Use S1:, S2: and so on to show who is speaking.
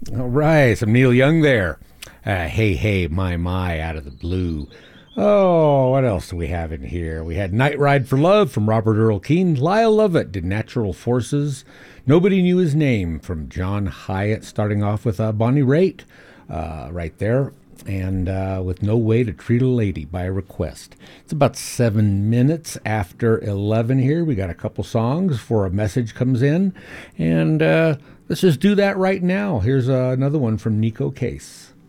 S1: All right, some Neil Young there. Hey, hey, my, out of the blue. Oh, what else do we have in here? We had Night Ride for Love from Robert Earl Keen. Lyle Lovett did Natural Forces. Nobody Knew His Name from John Hyatt, starting off with Bonnie Raitt right there. And with No Way to Treat a Lady by Request. It's about 7 minutes after 11 here. We got a couple songs before a message comes in. And let's just do that right now. Here's another one from Nico Case.